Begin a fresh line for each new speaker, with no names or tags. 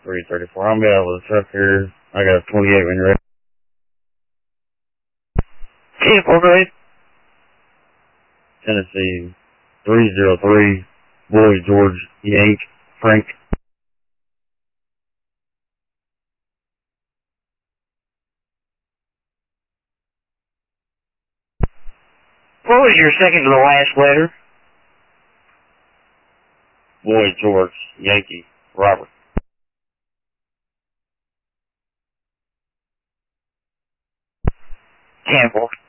334. I'm out with a truck here. I got a 28 when you're ready.
10-4, go ahead.
Tennessee 303, Boy George Yank, Frank.
What was your second to the last letter?
Boy George Yankee, Robert.
10-4.